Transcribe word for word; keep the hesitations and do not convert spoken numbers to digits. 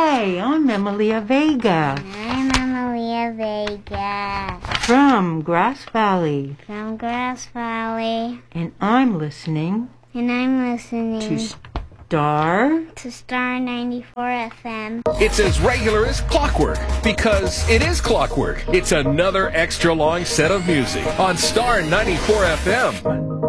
Hi, I'm Emilia Vega. I'm Emilia Vega. From Grass Valley. From Grass Valley. And I'm listening. And I'm listening. To Star. To Star ninety-four F M. It's as regular as clockwork, because it is clockwork. It's another extra long set of music on Star ninety-four F M.